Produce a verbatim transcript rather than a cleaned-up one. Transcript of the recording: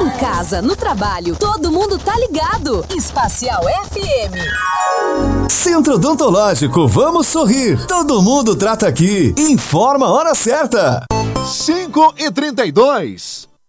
Em casa, no trabalho, todo mundo tá ligado. Espacial F M. Centro Odontológico, vamos sorrir. Todo mundo trata aqui. Informa a hora certa. cinco e trinta e dois.